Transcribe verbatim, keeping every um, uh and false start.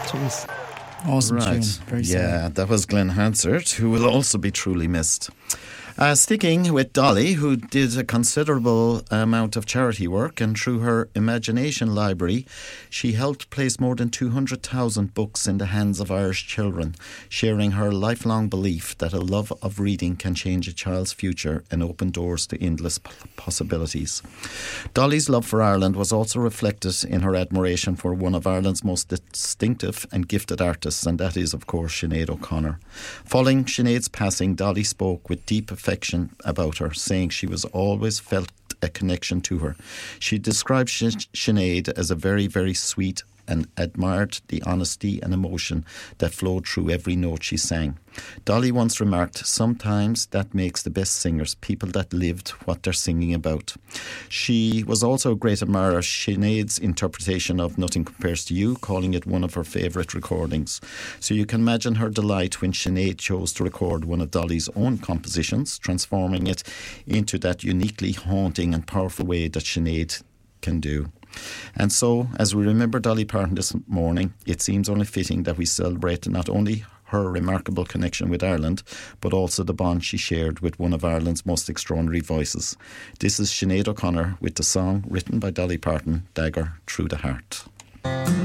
Jeez. Awesome Right. tune. Very yeah, sad. that was Glenn Hansard, who will also be truly missed. Uh, sticking with Dolly, who did a considerable amount of charity work, and through her imagination library, she helped place more than two hundred thousand books in the hands of Irish children, sharing her lifelong belief that a love of reading can change a child's future and open doors to endless p- possibilities. Dolly's love for Ireland was also reflected in her admiration for one of Ireland's most distinctive and gifted artists, and that is, of course, Sinead O'Connor. Following Sinead's passing, Dolly spoke with deep affection about her, saying she was always felt a connection to her. She described Sinead as a very, very sweet and admired the honesty and emotion that flowed through every note she sang. Dolly once remarked, sometimes that makes the best singers, people that lived what they're singing about. She was also a great admirer of Sinead's interpretation of Nothing Compares to You, calling it one of her favourite recordings. So you can imagine her delight when Sinead chose to record one of Dolly's own compositions, transforming it into that uniquely haunting and powerful way that Sinead can do. And so, as we remember Dolly Parton this morning, it seems only fitting that we celebrate not only her remarkable connection with Ireland, but also the bond she shared with one of Ireland's most extraordinary voices. This is Sinead O'Connor with the song written by Dolly Parton, Dagger Through the Heart.